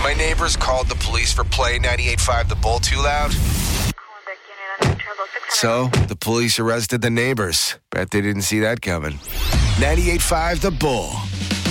My neighbors called the police for playing 98.5 The Bull too loud. So, the police arrested the neighbors. Bet they didn't see that coming. 98.5 The Bull.